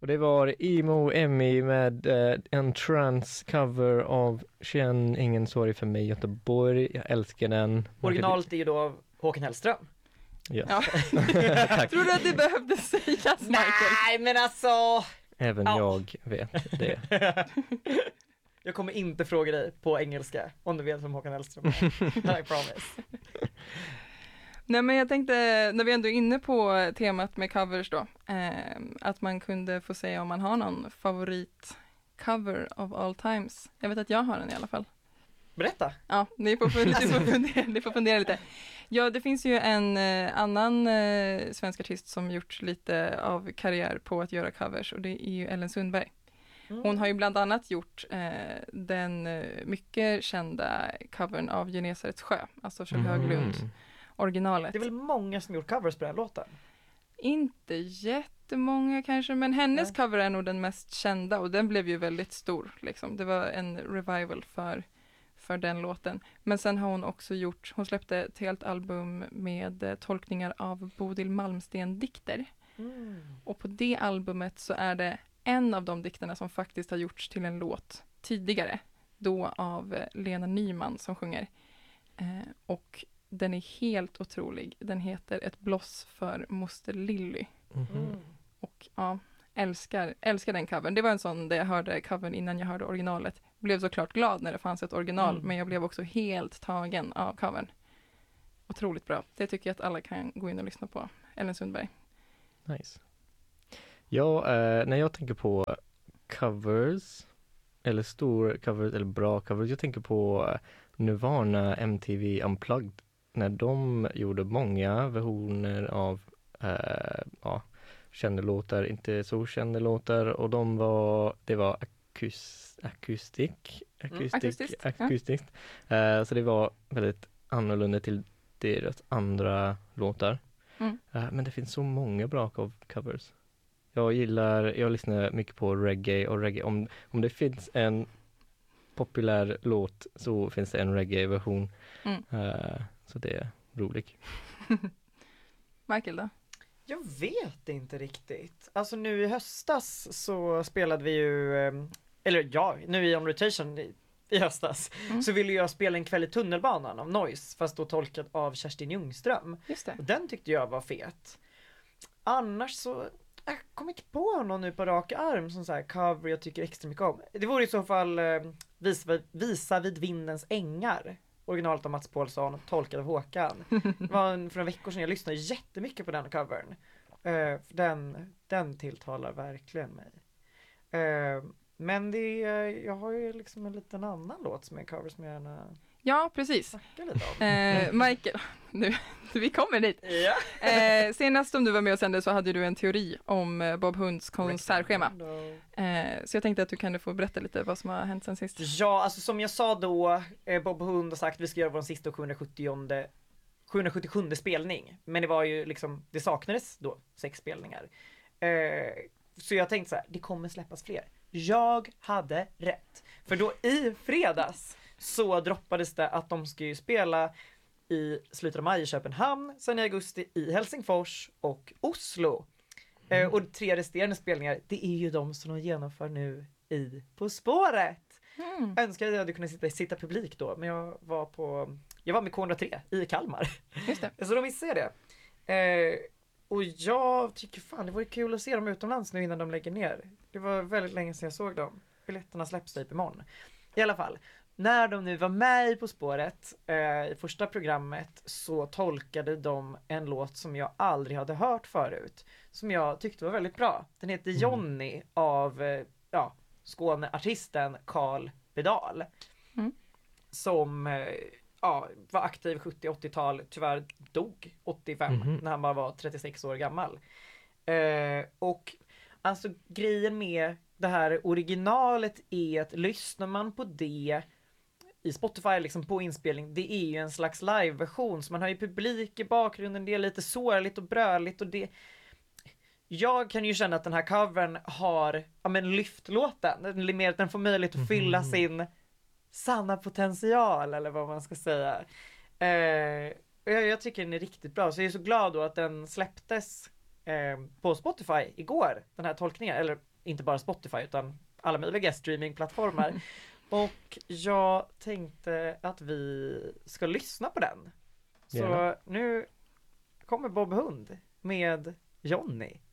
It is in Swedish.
Och det var Emo Emmy med en trans-cover av Känn ingen sorg för mig Göteborg. Jag älskar den. Originalet är ju då av Håkan Hellström. Yes. Ja. Tror du att det behövde sägas, Michael? Nej, men alltså... Även jag vet det. Jag kommer inte fråga dig på engelska om du vet vem Håkan Hellström är. I promise. Nej, men jag tänkte, när vi ändå är inne på temat med covers då, att man kunde få säga om man har någon favoritcover of all times. Jag vet att jag har en i alla fall. Berätta. Ja, ni får fundera lite. Ja, det finns ju en annan svensk artist som gjort lite av karriär på att göra covers, och det är ju Ellen Sundberg. Hon har ju bland annat gjort den mycket kända covern av Genesarets sjö, alltså Kjell Höglund, originalet. Det är väl många som gjort covers på den låten? Inte jättemånga kanske, men hennes cover är nog den mest kända, och den blev ju väldigt stor. Liksom. Det var en revival för den låten. Men sen har hon också hon släppte ett helt album med tolkningar av Bodil Malmsten-dikter. Och på det albumet så är det en av de dikterna som faktiskt har gjorts till en låt tidigare, då av Lena Nyman som sjunger. Och den är helt otrolig. Den heter Ett bloss för moster Lilly. Och ja, älskar den covern. Det var en sån där jag hörde covern innan jag hörde originalet. Blev såklart glad när det fanns ett original, men jag blev också helt tagen av covern. Otroligt bra. Det tycker jag att alla kan gå in och lyssna på. Ellen Sundberg. Nice. Ja, när jag tänker på covers, eller stor covers, eller bra covers, jag tänker på Nirvana MTV Unplugged. När de gjorde många versioner av kända låtar, inte så kända låtar, och det var akustiskt. Så det var väldigt annorlunda till deras andra låtar. Men det finns så många bra covers. Jag lyssnar mycket på reggae, och reggae, om det finns en populär låt så finns det en reggae-version. Så det är roligt. Michael då? Jag vet inte riktigt. Alltså nu i höstas så spelade vi ju, nu i On Rotation i höstas, så ville jag spela En kväll i tunnelbanan av Noise, fast då tolkad av Kerstin Ljungström. Just det. Och den tyckte jag var fet. Annars så, jag kommer inte på någon nu på rak arm som så här cover jag tycker extra mycket om. Det vore i så fall Visa vid vindens ängar. Originalet av Mats Paulsson, tolkad av Håkan. Det var för en vecka sedan jag lyssnade jättemycket på den covern. Den tilltalar verkligen mig. Men jag har ju liksom en liten annan låt som är cover som jag gärna... Ja, precis. Snacka lite om. Michael, vi kommer dit. Ja. Senast om du var med och sände så hade du en teori om Bob Hunds konsertschema. Så jag tänkte att du kan få berätta lite vad som har hänt sen sist. Ja, alltså som jag sa då, Bob Hund har sagt att vi ska göra vår sista 777 spelning. Men det var ju liksom, det saknades då 6 spelningar. Så jag tänkte så här, det kommer släppas fler. Jag hade rätt. För då i fredags så droppades det att de ska ju spela i slutet av maj i Köpenhamn, sen i augusti i Helsingfors och Oslo. Och 3 resterande spelningar, det är ju de som de genomför nu i På spåret. Önskar att jag hade kunnat sitta publik då, men jag var med K103 i Kalmar. Just det. Så då missade jag det. Och jag tycker fan det vore kul att se dem utomlands nu innan de lägger ner. Det var väldigt länge sedan jag såg dem. Biljetterna släpps typ imorgon. I alla fall, när de nu var med På spåret i första programmet så tolkade de en låt som jag aldrig hade hört förut. Som jag tyckte var väldigt bra. Den heter Johnny av Skåneartisten Carl Pedal. Som var aktiv 70-80-tal, tyvärr dog 85 när han bara var 36 år gammal. Och alltså grejen med det här originalet är att lyssnar man på det i Spotify liksom på inspelning, det är ju en slags live-version, så man har ju publik i bakgrunden, det är lite sårligt och bröligt, och det jag kan ju känna att den här covern har lyft låten, mer att den får möjlighet att fylla sin sanna potential, eller vad man ska säga. Jag tycker den är riktigt bra, så jag är så glad då att den släpptes på Spotify igår, den här tolkningen, eller inte bara Spotify utan alla möjliga streamingplattformar. Och jag tänkte att vi ska lyssna på den. Så Gärna. nu kommer Bob Hund med Johnny.